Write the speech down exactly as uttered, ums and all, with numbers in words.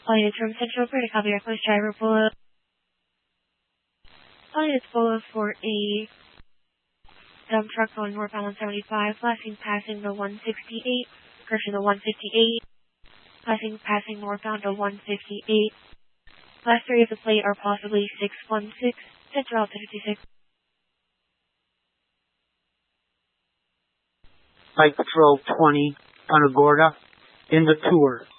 Calling it from Central Port to copy request driver Polo. Calling it's Polo for a dump truck going northbound on seventy-five, flashing passing the one sixty-eight, correction the one fifty-eight, flashing passing northbound to one fifty-eight. Last three of the plate are possibly six one six, Central to fifty-six. Like twelve twenty on Agorda in the tour.